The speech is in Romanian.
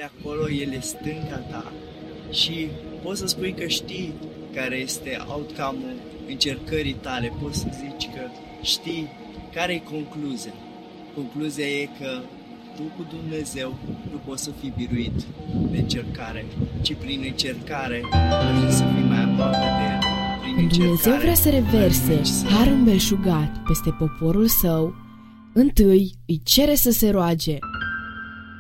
de acolo, El e stânga ta și poți să spui că știi care este outcome-ul încercării tale, poți să zici că știi care e concluzia. Concluzia e că tu cu Dumnezeu nu poți să fii biruit de încercare, ci prin încercare ajungi să fii mai aproape de El. Când Dumnezeu vrea să reverse har îmbelșugat peste poporul său, întâi îi cere să se roage